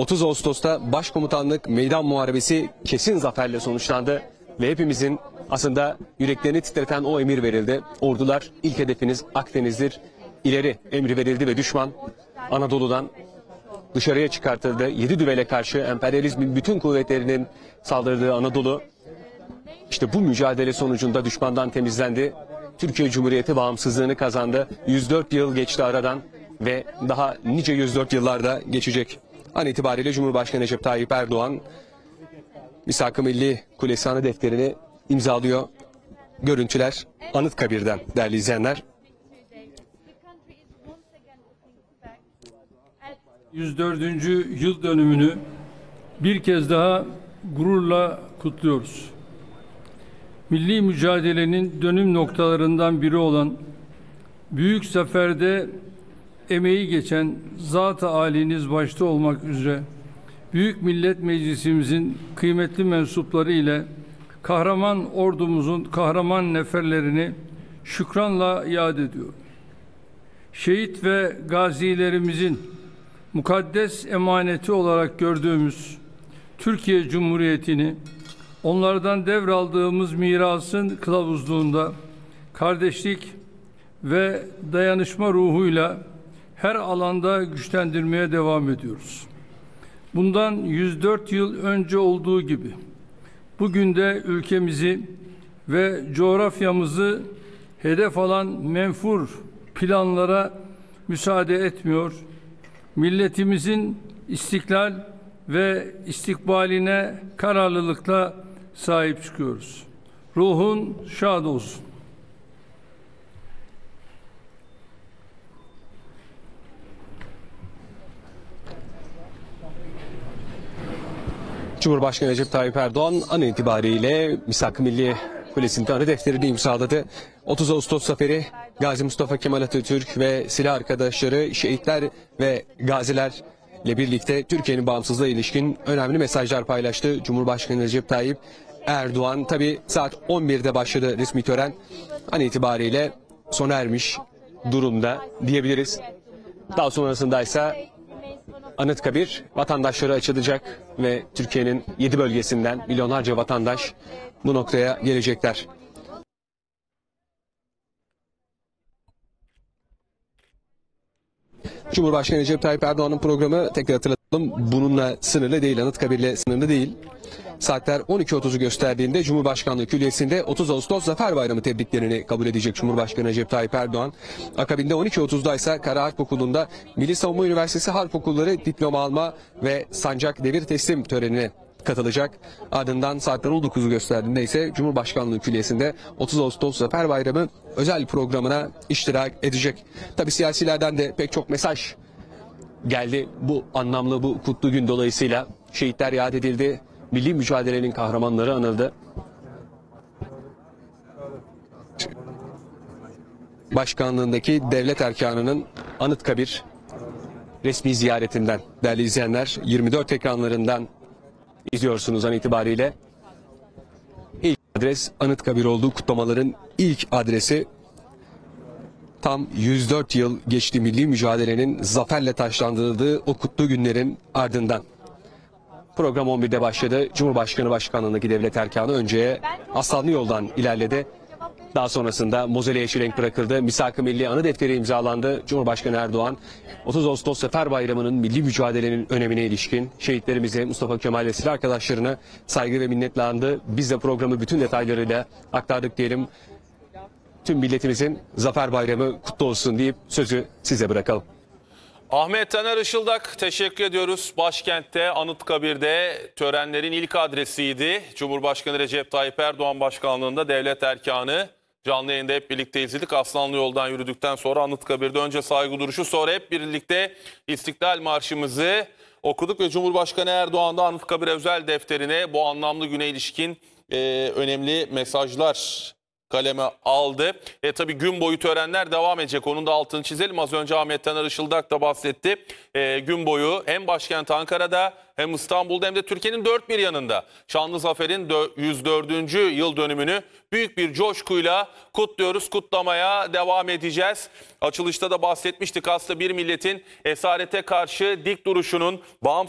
30 Ağustos'ta Başkomutanlık Meydan Muharebesi kesin zaferle sonuçlandı ve hepimizin aslında yüreklerini titreten o emir verildi. Ordular, ilk hedefiniz Akdeniz'dir. İleri emri verildi ve düşman Anadolu'dan dışarıya çıkartıldı. 7 düvele karşı emperyalizmin bütün kuvvetlerinin saldırdığı Anadolu, işte bu mücadele sonucunda düşmandan temizlendi. Türkiye Cumhuriyeti bağımsızlığını kazandı. 104 yıl geçti aradan ve daha nice 104 yıllarda geçecek. An itibariyle Cumhurbaşkanı Recep Tayyip Erdoğan Misak-ı Milli Kulesi anı defterini imzalıyor. Görüntüler Anıtkabir'den değerli izleyenler. 104. yıl dönümünü bir kez daha gururla kutluyoruz. Milli mücadelenin dönüm noktalarından biri olan büyük zaferde emeği geçen zat-ı âliniz başta olmak üzere Büyük Millet Meclisimizin kıymetli mensupları ile kahraman ordumuzun kahraman neferlerini şükranla yad ediyorum. Şehit ve gazilerimizin mukaddes emaneti olarak gördüğümüz Türkiye Cumhuriyeti'ni onlardan devraldığımız mirasın kılavuzluğunda kardeşlik ve dayanışma ruhuyla her alanda güçlendirmeye devam ediyoruz. Bundan 104 yıl önce olduğu gibi bugün de ülkemizi ve coğrafyamızı hedef alan menfur planlara müsaade etmiyor. Milletimizin istiklal ve istikbaline kararlılıkla sahip çıkıyoruz. Ruhun şad olsun. Cumhurbaşkanı Recep Tayyip Erdoğan an itibariyle Misak-ı Milli Kulesi'nde anı defterini imzaladı. 30 Ağustos zaferi Gazi Mustafa Kemal Atatürk ve silah arkadaşları, şehitler ve gazilerle birlikte Türkiye'nin bağımsızlığa ilişkin önemli mesajlar paylaştı. Cumhurbaşkanı Recep Tayyip Erdoğan, tabi saat 11'de başladı resmi tören, an itibariyle sona ermiş durumda diyebiliriz. Daha sonrasında ise Anıtkabir vatandaşlara açılacak ve Türkiye'nin 7 bölgesinden milyonlarca vatandaş bu noktaya gelecekler. Cumhurbaşkanı Recep Tayyip Erdoğan'ın programı, tekrar hatırlatalım, bununla sınırlı değil, Anıtkabir'le sınırlı değil. Saatler 12.30'u gösterdiğinde Cumhurbaşkanlığı Külliyesi'nde 30 Ağustos Zafer Bayramı tebriklerini kabul edecek Cumhurbaşkanı Recep Tayyip Erdoğan. Akabinde 12.30'da ise Kara Harp Okulu'nda Milli Savunma Üniversitesi Harp Okulları diploma alma ve sancak devir teslim törenine katılacak. Ardından saatler 19'u gösterdiğinde ise Cumhurbaşkanlığı Külliyesi'nde 30 Ağustos Zafer Bayramı özel programına iştirak edecek. Tabi siyasilerden de pek çok mesaj geldi bu anlamlı, bu kutlu gün dolayısıyla. Şehitler yad edildi. Milli mücadelenin kahramanları anıldı. Başkanlığındaki devlet erkanının Anıtkabir resmi ziyaretinden değerli izleyenler, 24 ekranlarından izliyorsunuz an itibariyle. İlk adres Anıtkabir olduğu, kutlamaların ilk adresi. Tam 104 yıl geçti milli mücadelenin zaferle taşlandırıldığı o kutlu günlerin ardından. Program 11'de başladı. Cumhurbaşkanı başkanlığındaki devlet erkanı önceye Aslanlı Yol'dan ilerledi. Daha sonrasında mozoleye çelenk bırakıldı. Misak-ı Milli anı defteri imzalandı. Cumhurbaşkanı Erdoğan 30 Ağustos Zafer Bayramı'nın milli mücadelenin önemine ilişkin şehitlerimize, Mustafa Kemal ve silah arkadaşlarına saygı ve minnetle andı. Biz de programı bütün detaylarıyla aktardık diyelim. Tüm milletimizin Zafer Bayramı kutlu olsun deyip sözü size bırakalım. Ahmet Taner Işıldak, teşekkür ediyoruz. Başkentte, Anıtkabir'de törenlerin ilk adresiydi. Cumhurbaşkanı Recep Tayyip Erdoğan başkanlığında devlet erkanı. Canlı yayında hep birlikte izledik. Aslanlı Yol'dan yürüdükten sonra Anıtkabir'de önce saygı duruşu, sonra hep birlikte İstiklal Marşımızı okuduk ve Cumhurbaşkanı Erdoğan da Anıtkabir özel defterine bu anlamlı güne ilişkin önemli mesajlar kaleme aldı. Tabii gün boyu törenler devam edecek. Onun da altını çizelim. Az önce Ahmet Taner Işıldak da bahsetti. Gün boyu hem başkent Ankara'da hem İstanbul'da hem de Türkiye'nin dört bir yanında Şanlı Zafer'in 104. yıl dönümünü büyük bir coşkuyla kutluyoruz. Kutlamaya devam edeceğiz. Açılışta da bahsetmiştik. Aslında bir milletin esarete karşı dik duruşunun, bağımsız